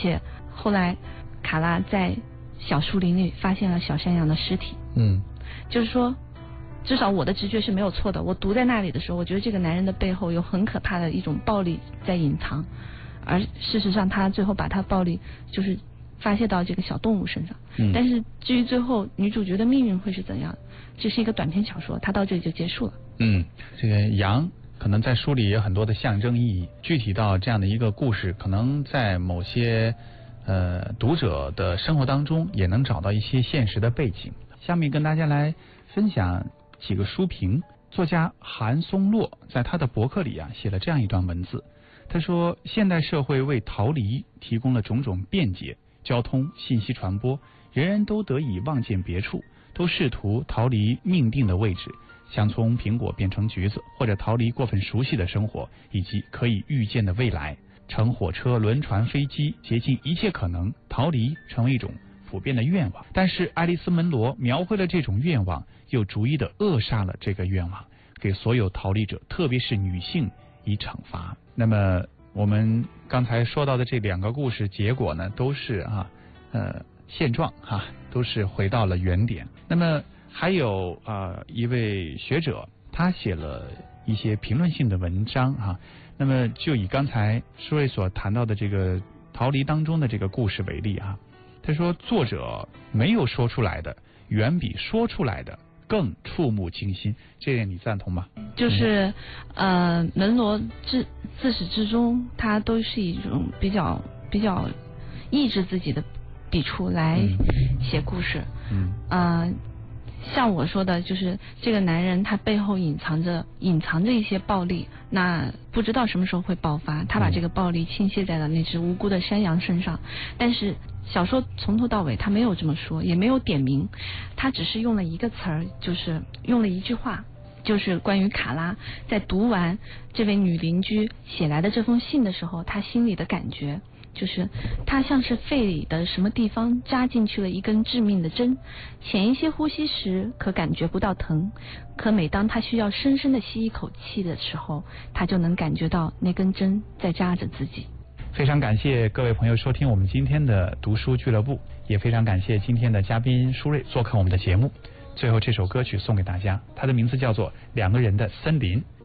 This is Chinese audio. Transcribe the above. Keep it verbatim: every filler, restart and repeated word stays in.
且后来卡拉在小树林里发现了小山羊的尸体。 嗯， 就是说至少我的直觉是没有错的，我读在那里的时候，我觉得这个男人的背后有很可怕的一种暴力在隐藏，而事实上他最后把他暴力就是发泄到这个小动物身上。 嗯， 但是至于最后女主角的命运会是怎样，这是一个短篇小说，它到这里就结束了。 嗯，这个羊可能在书里有很多的象征意义，具体到这样的一个故事，可能在某些呃读者的生活当中也能找到一些现实的背景。下面跟大家来分享几个书评。作家韩松洛在他的博客里啊写了这样一段文字，他说，现代社会为逃离提供了种种便捷，交通、信息传播，人人都得以望见别处，都试图逃离命定的位置，想从苹果变成橘子，或者逃离过分熟悉的生活以及可以预见的未来。乘火车、轮船、飞机，竭尽一切可能，逃离成为一种普遍的愿望。但是爱丽丝门罗描绘了这种愿望，又逐一的扼杀了这个愿望，给所有逃离者，特别是女性以惩罚。那么我们刚才说到的这两个故事结果呢，都是啊呃现状哈、啊，都是回到了原点。那么还有啊、呃、一位学者，他写了一些评论性的文章哈、啊。那么就以刚才舒瑞所谈到的这个逃离当中的这个故事为例啊，他说作者没有说出来的远比说出来的更触目惊心，这点你赞同吗？ 就是呃门罗自自始至终他都是一种比较比较抑制自己的笔触来写故事。 嗯， 呃像我说的，就是这个男人他背后隐藏着隐藏着一些暴力，那不知道什么时候会爆发，他把这个暴力倾泻在了那只无辜的山羊身上。但是小说从头到尾他没有这么说，也没有点名，他只是用了一个词儿，就是用了一句话，就是关于卡拉在读完这位女邻居写来的这封信的时候，他心里的感觉，就是他像是肺里的什么地方扎进去了一根致命的针，浅一些呼吸时可感觉不到疼，可每当他需要深深的吸一口气的时候，他就能感觉到那根针在扎着自己。 非常感谢各位朋友收听我们今天的读书俱乐部，也非常感谢今天的嘉宾舒瑞做客我们的节目。最后这首歌曲送给大家，它的名字叫做《两个人的森林》。